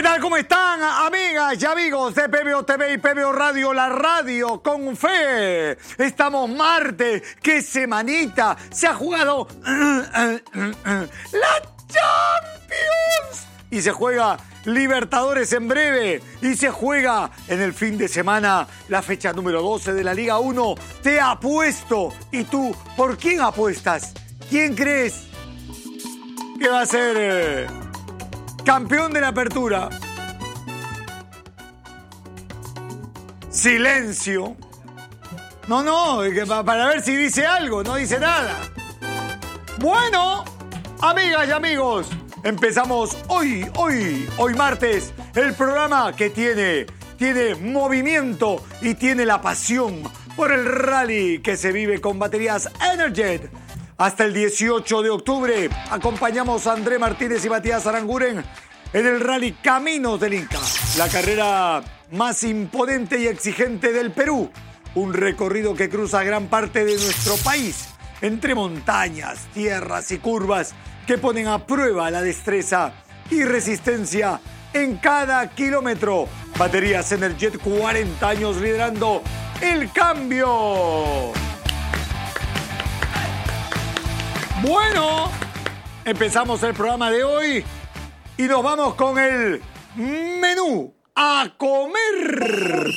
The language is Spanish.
tal? ¿Cómo están, amigas y amigos de PBO TV y PBO Radio, la radio con fe? Estamos martes, qué semanita, se ha jugado la Champions y se juega Libertadores en breve y se juega en el fin de semana la fecha número 12 de la Liga 1. Te apuesto. ¿Y tú por quién apuestas? ¿Quién crees que va a ser campeón de la apertura? Silencio. No, para ver si dice algo, no dice nada. Bueno, amigas y amigos, empezamos hoy martes, el programa que tiene movimiento y tiene la pasión por el rally que se vive con baterías Energet. Hasta el 18 de octubre acompañamos a André Martínez y Matías Aranguren en el rally Caminos del Inca, la carrera más imponente y exigente del Perú. Un recorrido que cruza gran parte de nuestro país, entre montañas, tierras y curvas que ponen a prueba la destreza y resistencia en cada kilómetro. Baterías Energet, 40 años liderando el cambio. Bueno, empezamos el programa de hoy y nos vamos con el menú a comer.